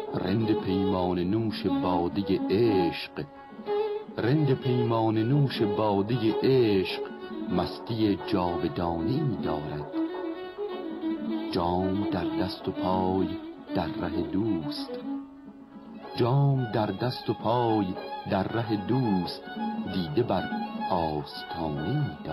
رند پیمان نوش باده عشق، رند پیمان نوش باده عشق مستی جاودانی دارد. جام در دست و پای در ره دوست، جام در دست و پای در ره دوست، دیده بر آستانه‌ای دارد.